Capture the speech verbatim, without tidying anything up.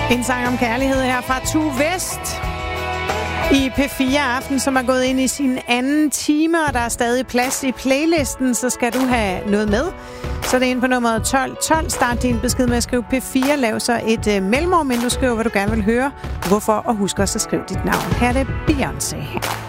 En sang om kærlighed her fra Tue West i P fire Aften, som er gået ind i sin anden time, og der er stadig plads i playlisten, så skal du have noget med. Så det er inde på nummeret tolv tolv. Start din besked med at skrive P fire. Lav så et uh, mellemrum, men du skriver, hvad du gerne vil høre. Hvorfor, og husk også at skrive dit navn. Her er det Beyoncé.